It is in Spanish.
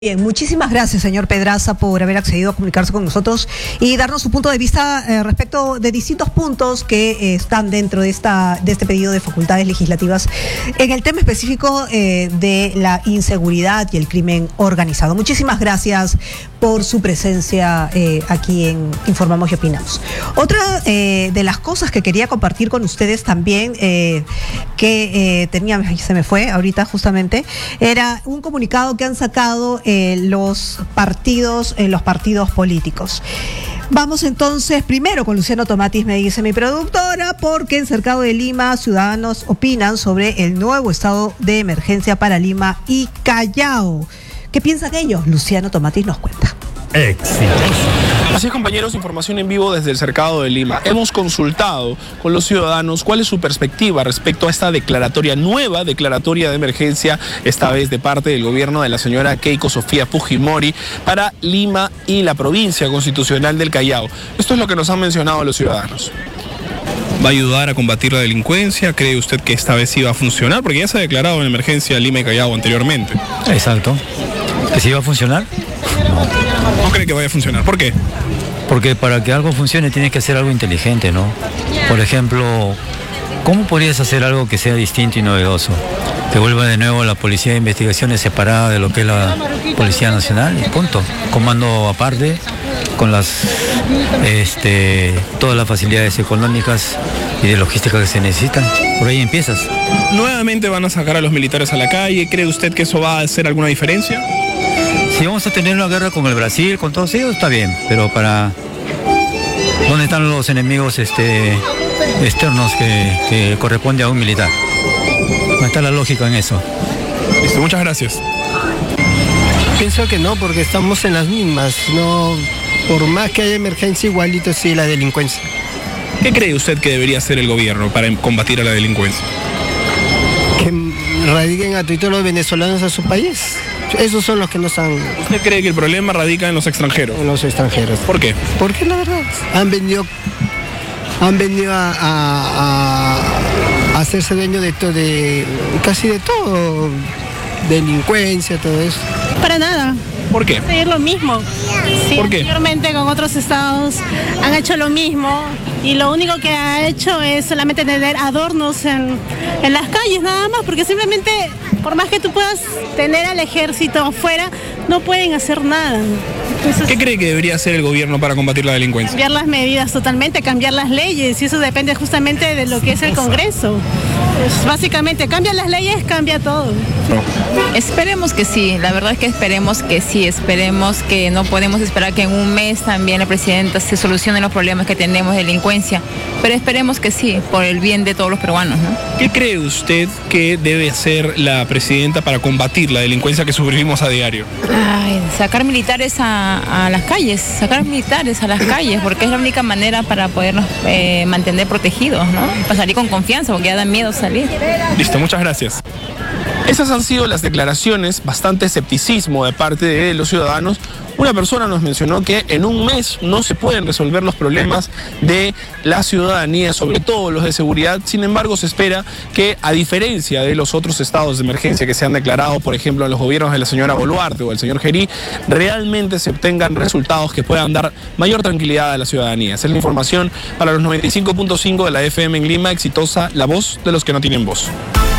Bien, muchísimas gracias, señor Pedraza, por haber accedido a comunicarse con nosotros y darnos su punto de vista respecto de distintos puntos que están dentro de este pedido de facultades legislativas en el tema específico de la inseguridad y el crimen organizado. Muchísimas gracias por su presencia aquí en Informamos y Opinamos. Otra de las cosas que quería compartir con ustedes también, se me fue ahorita justamente, era un comunicado que han sacado los partidos políticos. Vamos entonces primero con Luciano Tomatis, me dice mi productora, porque en Cercado de Lima ciudadanos opinan sobre el nuevo estado de emergencia para Lima y Callao. ¿Qué piensan ellos? Luciano Tomatis nos cuenta. Éxito. Así es, compañeros, información en vivo desde el Cercado de Lima. Hemos consultado con los ciudadanos cuál es su perspectiva respecto a esta nueva declaratoria de emergencia, esta vez de parte del gobierno de la señora Keiko Sofía Fujimori para Lima y la provincia constitucional del Callao. Esto es lo que nos han mencionado los ciudadanos. ¿Va a ayudar a combatir la delincuencia? ¿Cree usted que esta vez sí va a funcionar? Porque ya se ha declarado en emergencia Lima y Callao anteriormente. Exacto. ¿Que sí va a funcionar? No cree que vaya a funcionar. ¿Por qué? Porque para que algo funcione tienes que hacer algo inteligente, ¿no? Por ejemplo, ¿cómo podrías hacer algo que sea distinto y novedoso? Que vuelva de nuevo la Policía de Investigaciones separada de lo que es la Policía Nacional, punto. Comando aparte, con todas las facilidades económicas y de logística que se necesitan. Por ahí empiezas. ¿Nuevamente van a sacar a los militares a la calle? ¿Cree usted que eso va a hacer alguna diferencia? Si vamos a tener una guerra con el Brasil, con todos ellos, está bien, pero ¿dónde están los enemigos externos que corresponde a un militar? No está la lógica en eso. Listo, muchas gracias. Pienso que no, porque estamos en las mismas. No, por más que haya emergencia, igualito sí la delincuencia. ¿Qué cree usted que debería hacer el gobierno para combatir a la delincuencia? Que radiquen a todos los venezolanos a su país. Esos son los que no están. ¿Usted cree que el problema radica en los extranjeros? En los extranjeros. ¿Por qué? Porque la verdad han venido a hacerse dueño de casi de todo, delincuencia, todo eso. Para nada. ¿Por qué? Es lo mismo. Sí, ¿Por qué? Anteriormente con otros estados han hecho lo mismo y lo único que ha hecho es solamente tener adornos en las calles nada más, porque simplemente por más que tú puedas tener al ejército afuera, no pueden hacer nada. Entonces, ¿qué cree que debería hacer el gobierno para combatir la delincuencia? Cambiar las medidas totalmente, cambiar las leyes, y eso depende justamente de lo que es el Congreso. Pues básicamente, cambian las leyes, cambia todo. No. Esperemos que sí, la verdad es que esperemos que sí, esperemos que no podemos esperar que en un mes también la presidenta se solucionen los problemas que tenemos de delincuencia, pero esperemos que sí, por el bien de todos los peruanos, ¿no? ¿Qué cree usted que debe hacer la presidenta para combatir la delincuencia que sufrimos a diario? Sacar militares a las calles, porque es la única manera para podernos mantener protegidos, ¿no? Para salir con confianza, porque ya da miedo salir. Listo, muchas gracias. Esas han sido las declaraciones, bastante escepticismo de parte de los ciudadanos. Una persona nos mencionó que en un mes no se pueden resolver los problemas de la ciudadanía, sobre todo los de seguridad. Sin embargo, se espera que, a diferencia de los otros estados de emergencia que se han declarado, por ejemplo, en los gobiernos de la señora Boluarte o el señor Gerí, realmente se obtengan resultados que puedan dar mayor tranquilidad a la ciudadanía. Esa es la información para los 95.5 de la FM en Lima. Exitosa, la voz de los que no tienen voz.